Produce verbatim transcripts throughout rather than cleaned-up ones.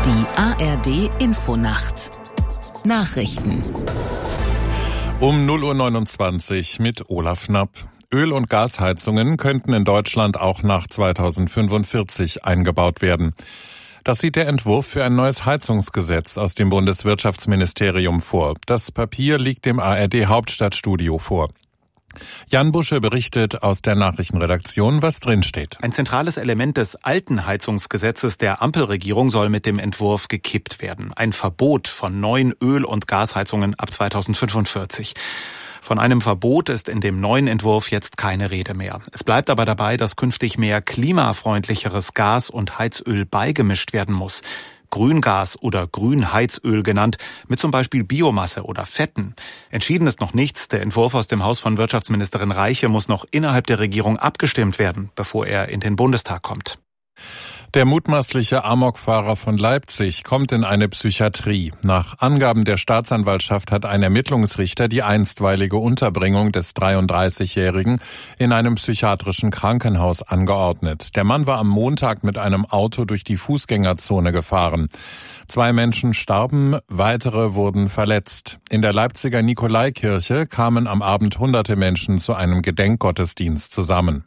Die A R D Infonacht. Nachrichten. Um null Uhr neunundzwanzig mit Olaf Knapp. Öl- und Gasheizungen könnten in Deutschland auch nach zweitausendfünfundvierzig eingebaut werden. Das sieht der Entwurf für ein neues Heizungsgesetz aus dem Bundeswirtschaftsministerium vor. Das Papier liegt dem A R D Hauptstadtstudio vor. Jan Busche berichtet aus der Nachrichtenredaktion, was drinsteht. Ein zentrales Element des alten Heizungsgesetzes der Ampelregierung soll mit dem Entwurf gekippt werden. Ein Verbot von neuen Öl- und Gasheizungen ab zweitausendfünfundvierzig. Von einem Verbot ist in dem neuen Entwurf jetzt keine Rede mehr. Es bleibt aber dabei, dass künftig mehr klimafreundlicheres Gas und Heizöl beigemischt werden muss. Grüngas oder Grünheizöl genannt, mit zum Beispiel Biomasse oder Fetten. Entschieden ist noch nichts. Der Entwurf aus dem Haus von Wirtschaftsministerin Reiche muss noch innerhalb der Regierung abgestimmt werden, bevor er in den Bundestag kommt. Der mutmaßliche Amokfahrer von Leipzig kommt in eine Psychiatrie. Nach Angaben der Staatsanwaltschaft hat ein Ermittlungsrichter die einstweilige Unterbringung des dreiunddreißigjährigen in einem psychiatrischen Krankenhaus angeordnet. Der Mann war am Montag mit einem Auto durch die Fußgängerzone gefahren. Zwei Menschen starben, weitere wurden verletzt. In der Leipziger Nikolaikirche kamen am Abend hunderte Menschen zu einem Gedenkgottesdienst zusammen.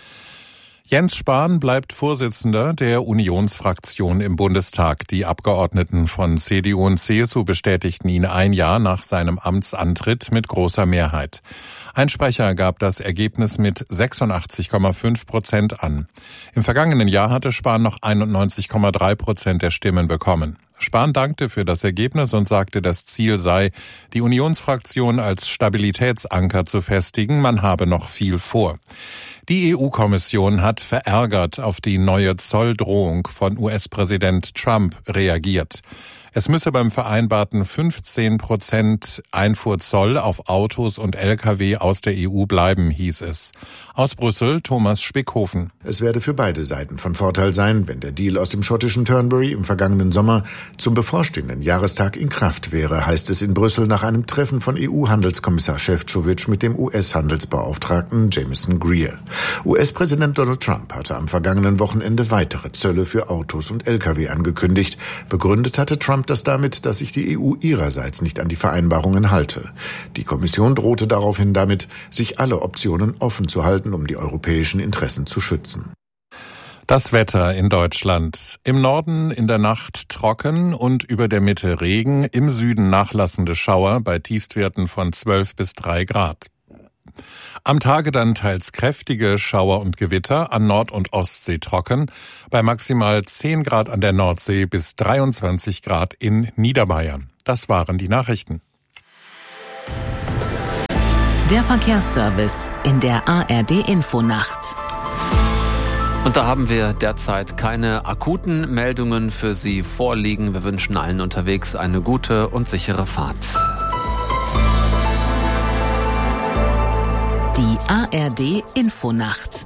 Jens Spahn bleibt Vorsitzender der Unionsfraktion im Bundestag. Die Abgeordneten von C D U und C S U bestätigten ihn ein Jahr nach seinem Amtsantritt mit großer Mehrheit. Ein Sprecher gab das Ergebnis mit sechsundachtzig Komma fünf Prozent an. Im vergangenen Jahr hatte Spahn noch einundneunzig Komma drei Prozent der Stimmen bekommen. Spahn dankte für das Ergebnis und sagte, das Ziel sei, die Unionsfraktion als Stabilitätsanker zu festigen. Man habe noch viel vor. Die E U-Kommission hat verärgert auf die neue Zolldrohung von U S-Präsident Trump reagiert. Es müsse beim vereinbarten fünfzehn Prozent Einfuhrzoll auf Autos und L K W aus der E U bleiben, hieß es. Aus Brüssel Thomas Spickhofen. Es werde für beide Seiten von Vorteil sein, wenn der Deal aus dem schottischen Turnberry im vergangenen Sommer zum bevorstehenden Jahrestag in Kraft wäre, heißt es in Brüssel nach einem Treffen von E U-Handelskommissar Šefčovič mit dem U S-Handelsbeauftragten Jameson Greer. U S-Präsident Donald Trump hatte am vergangenen Wochenende weitere Zölle für Autos und L K W angekündigt. Begründet hatte Trump das damit, dass sich die E U ihrerseits nicht an die Vereinbarungen halte. Die Kommission drohte daraufhin damit, sich alle Optionen offen zu halten, um die europäischen Interessen zu schützen. Das Wetter in Deutschland. Im Norden in der Nacht trocken und über der Mitte Regen, im Süden nachlassende Schauer bei Tiefstwerten von zwölf bis drei Grad. Am Tage dann teils kräftige Schauer und Gewitter, an Nord- und Ostsee trocken, bei maximal zehn Grad an der Nordsee bis dreiundzwanzig Grad in Niederbayern. Das waren die Nachrichten. Der Verkehrsservice in der A R D Infonacht. Und da haben wir derzeit keine akuten Meldungen für Sie vorliegen. Wir wünschen allen unterwegs eine gute und sichere Fahrt. Die A R D Infonacht.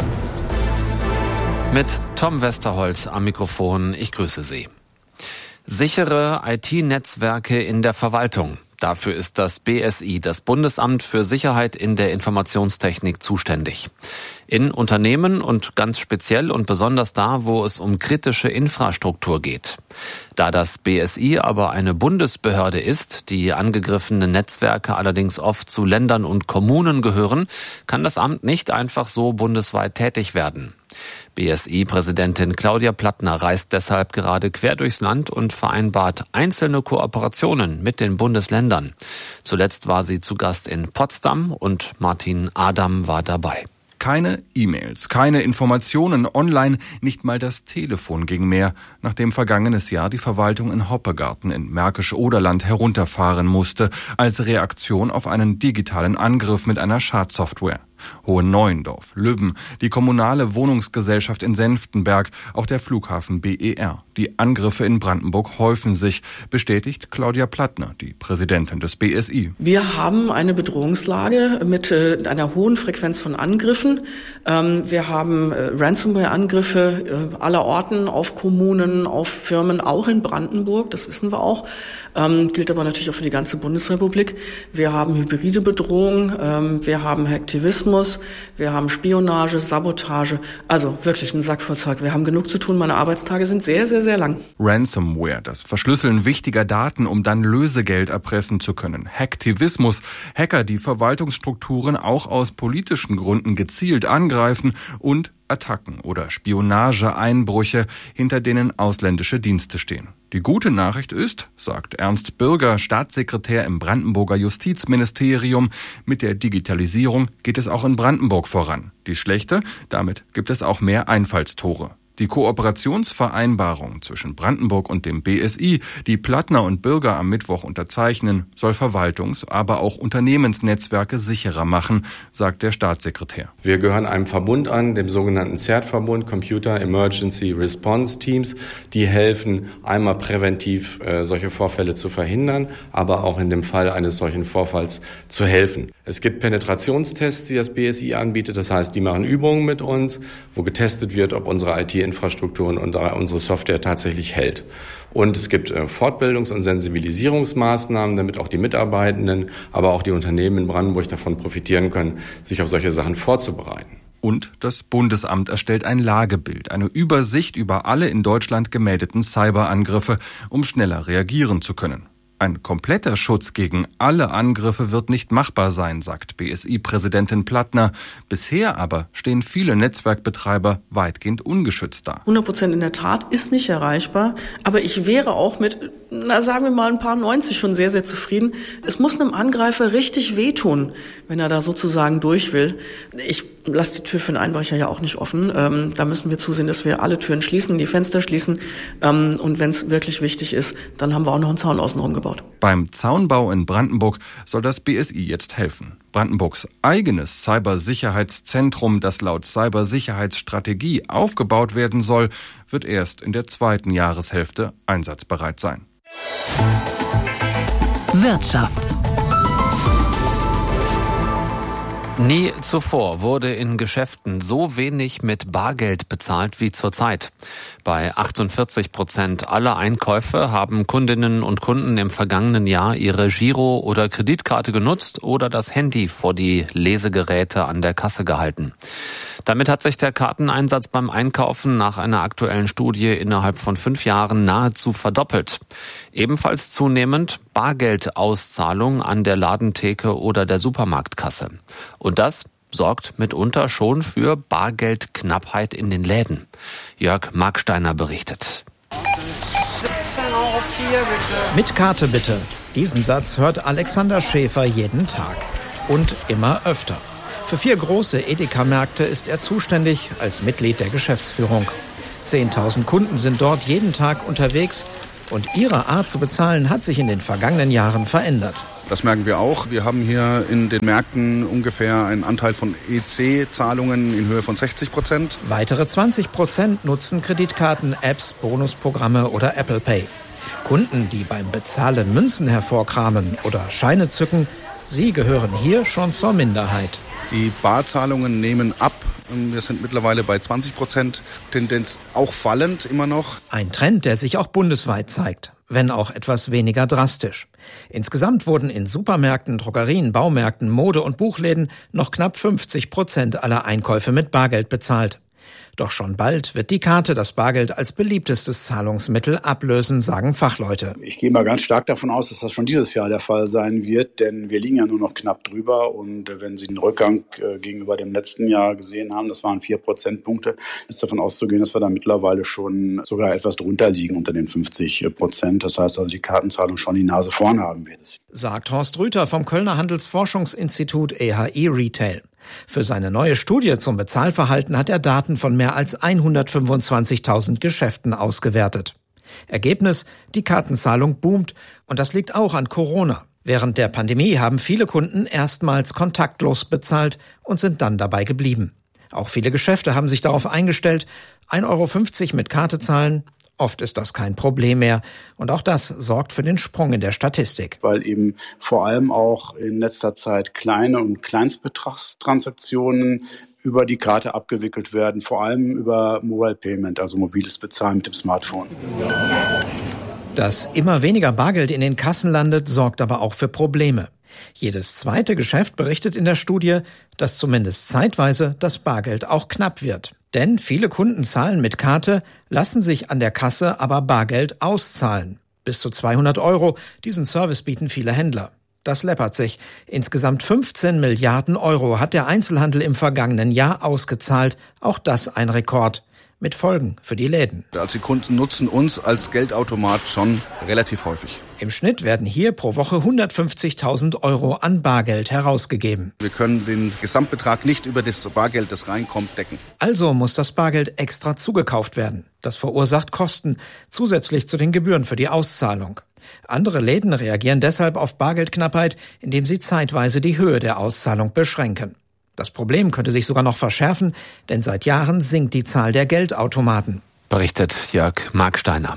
Mit Tom Westerholt am Mikrofon. Ich grüße Sie. Sichere I T-Netzwerke in der Verwaltung. Dafür ist das B S I, das Bundesamt für Sicherheit in der Informationstechnik, zuständig. In Unternehmen und ganz speziell und besonders da, wo es um kritische Infrastruktur geht. Da das B S I aber eine Bundesbehörde ist, die angegriffenen Netzwerke allerdings oft zu Ländern und Kommunen gehören, kann das Amt nicht einfach so bundesweit tätig werden. B S I-Präsidentin Claudia Plattner reist deshalb gerade quer durchs Land und vereinbart einzelne Kooperationen mit den Bundesländern. Zuletzt war sie zu Gast in Potsdam und Martin Adam war dabei. Keine E-Mails, keine Informationen online, nicht mal das Telefon ging mehr, nachdem vergangenes Jahr die Verwaltung in Hoppegarten in Märkisch-Oderland herunterfahren musste, als Reaktion auf einen digitalen Angriff mit einer Schadsoftware. Hohenneuendorf, Lübben, die kommunale Wohnungsgesellschaft in Senftenberg, auch der Flughafen B E R. Die Angriffe in Brandenburg häufen sich, bestätigt Claudia Plattner, die Präsidentin des B S I. Wir haben eine Bedrohungslage mit äh, einer hohen Frequenz von Angriffen. Ähm, wir haben äh, Ransomware-Angriffe äh, aller Orten auf Kommunen, auf Firmen, auch in Brandenburg, das wissen wir auch. Ähm, gilt aber natürlich auch für die ganze Bundesrepublik. Wir haben hybride Bedrohung, ähm, wir haben Hacktivismus, Terrorismus, wir haben Spionage, Sabotage, also wirklich ein Sack voll Zeug. Wir haben genug zu tun, meine Arbeitstage sind sehr, sehr, sehr lang. Ransomware, das Verschlüsseln wichtiger Daten, um dann Lösegeld erpressen zu können. Hacktivismus, Hacker, die Verwaltungsstrukturen auch aus politischen Gründen gezielt angreifen und Attacken oder Spionageeinbrüche, hinter denen ausländische Dienste stehen. Die gute Nachricht ist, sagt Ernst Bürger, Staatssekretär im Brandenburger Justizministerium, mit der Digitalisierung geht es auch in Brandenburg voran. Die schlechte, damit gibt es auch mehr Einfallstore. Die Kooperationsvereinbarung zwischen Brandenburg und dem B S I, die Plattner und Bürger am Mittwoch unterzeichnen, soll Verwaltungs-, aber auch Unternehmensnetzwerke sicherer machen, sagt der Staatssekretär. Wir gehören einem Verbund an, dem sogenannten C E R T-Verbund, Computer Emergency Response Teams. Die helfen einmal präventiv, äh, solche Vorfälle zu verhindern, aber auch in dem Fall eines solchen Vorfalls zu helfen. Es gibt Penetrationstests, die das B S I anbietet. Das heißt, die machen Übungen mit uns, wo getestet wird, ob unsere I T-Infrastruktur und unsere Software tatsächlich hält. Und es gibt Fortbildungs- und Sensibilisierungsmaßnahmen, damit auch die Mitarbeitenden, aber auch die Unternehmen in Brandenburg davon profitieren können, sich auf solche Sachen vorzubereiten. Und das Bundesamt erstellt ein Lagebild, eine Übersicht über alle in Deutschland gemeldeten Cyberangriffe, um schneller reagieren zu können. Ein kompletter Schutz gegen alle Angriffe wird nicht machbar sein, sagt B S I-Präsidentin Plattner. Bisher aber stehen viele Netzwerkbetreiber weitgehend ungeschützt da. hundert Prozent in der Tat ist nicht erreichbar, aber ich wäre auch mit, na sagen wir mal, ein paar neunzig schon sehr, sehr zufrieden. Es muss einem Angreifer richtig wehtun, wenn er da sozusagen durch will. Ich lasse die Tür für den Einbrecher ja auch nicht offen. Ähm, da müssen wir zusehen, dass wir alle Türen schließen, die Fenster schließen. Ähm, und wenn es wirklich wichtig ist, dann haben wir auch noch einen Zaun außenrum gebaut. Beim Zaunbau in Brandenburg soll das B S I jetzt helfen. Brandenburgs eigenes Cybersicherheitszentrum, das laut Cybersicherheitsstrategie aufgebaut werden soll, wird erst in der zweiten Jahreshälfte einsatzbereit sein. Wirtschaft. Nie zuvor wurde in Geschäften so wenig mit Bargeld bezahlt wie zurzeit. Bei achtundvierzig Prozent aller Einkäufe haben Kundinnen und Kunden im vergangenen Jahr ihre Giro- oder Kreditkarte genutzt oder das Handy vor die Lesegeräte an der Kasse gehalten. Damit hat sich der Karteneinsatz beim Einkaufen nach einer aktuellen Studie innerhalb von fünf Jahren nahezu verdoppelt. Ebenfalls zunehmend Bargeldauszahlung an der Ladentheke oder der Supermarktkasse. Und das sorgt mitunter schon für Bargeldknappheit in den Läden. Jörg Marksteiner berichtet. siebzehn Euro vier bitte. Mit Karte bitte. Diesen Satz hört Alexander Schäfer jeden Tag. Und immer öfter. Für vier große Edeka-Märkte ist er zuständig als Mitglied der Geschäftsführung. zehntausend Kunden sind dort jeden Tag unterwegs und ihre Art zu bezahlen hat sich in den vergangenen Jahren verändert. Das merken wir auch. Wir haben hier in den Märkten ungefähr einen Anteil von E C-Zahlungen in Höhe von sechzig Prozent. Weitere zwanzig Prozent nutzen Kreditkarten, Apps, Bonusprogramme oder Apple Pay. Kunden, die beim Bezahlen Münzen hervorkramen oder Scheine zücken, sie gehören hier schon zur Minderheit. Die Barzahlungen nehmen ab. Wir sind mittlerweile bei zwanzig Prozent, Tendenz auch fallend immer noch. Ein Trend, der sich auch bundesweit zeigt, wenn auch etwas weniger drastisch. Insgesamt wurden in Supermärkten, Drogerien, Baumärkten, Mode- und Buchläden noch knapp fünfzig Prozent aller Einkäufe mit Bargeld bezahlt. Doch schon bald wird die Karte das Bargeld als beliebtestes Zahlungsmittel ablösen, sagen Fachleute. Ich gehe mal ganz stark davon aus, dass das schon dieses Jahr der Fall sein wird, denn wir liegen ja nur noch knapp drüber. Und wenn Sie den Rückgang äh, gegenüber dem letzten Jahr gesehen haben, das waren vier Prozentpunkte, ist davon auszugehen, dass wir da mittlerweile schon sogar etwas drunter liegen unter den fünfzig Prozent. Das heißt also, die Kartenzahlung schon die Nase vorn haben wird. Sagt Horst Rüther vom Kölner Handelsforschungsinstitut E H I Retail. Für seine neue Studie zum Bezahlverhalten hat er Daten von mehr als hundertfünfundzwanzigtausend Geschäften ausgewertet. Ergebnis: Die Kartenzahlung boomt und das liegt auch an Corona. Während der Pandemie haben viele Kunden erstmals kontaktlos bezahlt und sind dann dabei geblieben. Auch viele Geschäfte haben sich darauf eingestellt, ein Euro fünfzig mit Karte zahlen. Oft ist das kein Problem mehr. Und auch das sorgt für den Sprung in der Statistik. Weil eben vor allem auch in letzter Zeit kleine und Kleinstbetragstransaktionen über die Karte abgewickelt werden. Vor allem über Mobile Payment, also mobiles Bezahlen mit dem Smartphone. Dass immer weniger Bargeld in den Kassen landet, sorgt aber auch für Probleme. Jedes zweite Geschäft berichtet in der Studie, dass zumindest zeitweise das Bargeld auch knapp wird. Denn viele Kunden zahlen mit Karte, lassen sich an der Kasse aber Bargeld auszahlen. Bis zu zweihundert Euro, diesen Service bieten viele Händler. Das läppert sich. Insgesamt fünfzehn Milliarden Euro hat der Einzelhandel im vergangenen Jahr ausgezahlt. Auch das ein Rekord. Mit Folgen für die Läden. Also die Kunden nutzen uns als Geldautomat schon relativ häufig. Im Schnitt werden hier pro Woche hundertfünfzigtausend Euro an Bargeld herausgegeben. Wir können den Gesamtbetrag nicht über das Bargeld, das reinkommt, decken. Also muss das Bargeld extra zugekauft werden. Das verursacht Kosten, zusätzlich zu den Gebühren für die Auszahlung. Andere Läden reagieren deshalb auf Bargeldknappheit, indem sie zeitweise die Höhe der Auszahlung beschränken. Das Problem könnte sich sogar noch verschärfen, denn seit Jahren sinkt die Zahl der Geldautomaten. Berichtet Jörg Marksteiner.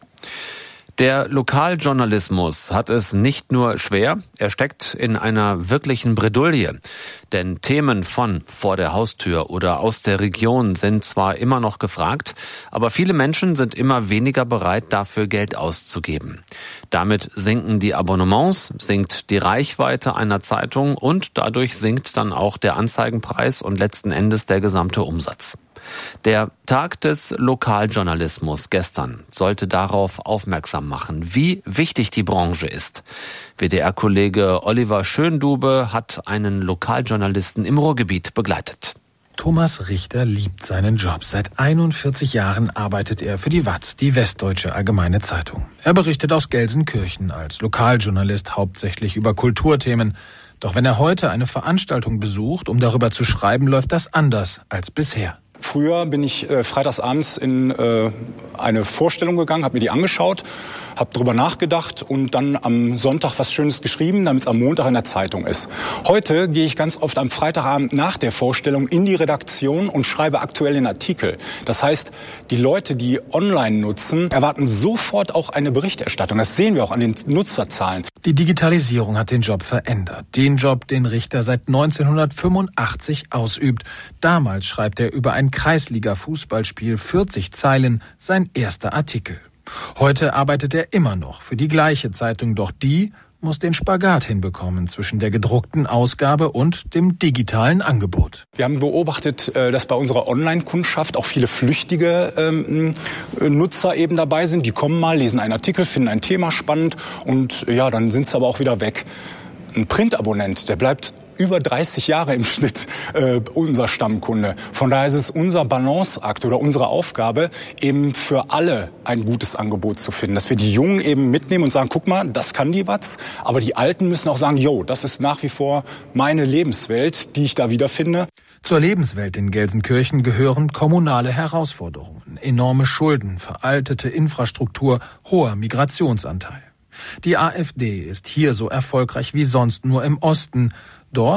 Der Lokaljournalismus hat es nicht nur schwer, er steckt in einer wirklichen Bredouille. Denn Themen von vor der Haustür oder aus der Region sind zwar immer noch gefragt, aber viele Menschen sind immer weniger bereit, dafür Geld auszugeben. Damit sinken die Abonnements, sinkt die Reichweite einer Zeitung und dadurch sinkt dann auch der Anzeigenpreis und letzten Endes der gesamte Umsatz. Der Tag des Lokaljournalismus gestern sollte darauf aufmerksam machen, wie wichtig die Branche ist. W D R-Kollege Oliver Schöndube hat einen Lokaljournalisten im Ruhrgebiet begleitet. Thomas Richter liebt seinen Job. Seit einundvierzig Jahren arbeitet er für die W A Z, die Westdeutsche Allgemeine Zeitung. Er berichtet aus Gelsenkirchen als Lokaljournalist hauptsächlich über Kulturthemen. Doch wenn er heute eine Veranstaltung besucht, um darüber zu schreiben, läuft das anders als bisher. Früher bin ich äh, freitagsabends in äh, eine Vorstellung gegangen, habe mir die angeschaut, habe drüber nachgedacht und dann am Sonntag was Schönes geschrieben, damit es am Montag in der Zeitung ist. Heute gehe ich ganz oft am Freitagabend nach der Vorstellung in die Redaktion und schreibe aktuell den Artikel. Das heißt, die Leute, die online nutzen, erwarten sofort auch eine Berichterstattung. Das sehen wir auch an den Nutzerzahlen. Die Digitalisierung hat den Job verändert. Den Job, den Richter seit neunzehnhundertfünfundachtzig ausübt. Damals schreibt er über ein Kreisliga-Fußballspiel vierzig Zeilen, sein erster Artikel. Heute arbeitet er immer noch für die gleiche Zeitung, doch die muss den Spagat hinbekommen zwischen der gedruckten Ausgabe und dem digitalen Angebot. Wir haben beobachtet, dass bei unserer Online-Kundschaft auch viele flüchtige ähm, Nutzer eben dabei sind. Die kommen mal, lesen einen Artikel, finden ein Thema spannend und ja, dann sind sie aber auch wieder weg. Ein Printabonnent, der bleibt über dreißig Jahre im Schnitt äh, unser Stammkunde. Von daher ist es unser Balanceakt oder unsere Aufgabe, eben für alle ein gutes Angebot zu finden. Dass wir die Jungen eben mitnehmen und sagen, guck mal, das kann die W A Z. Aber die Alten müssen auch sagen, jo, das ist nach wie vor meine Lebenswelt, die ich da wiederfinde. Zur Lebenswelt in Gelsenkirchen gehören kommunale Herausforderungen, enorme Schulden, veraltete Infrastruktur, hoher Migrationsanteil. Die AfD ist hier so erfolgreich wie sonst nur im Osten. Dort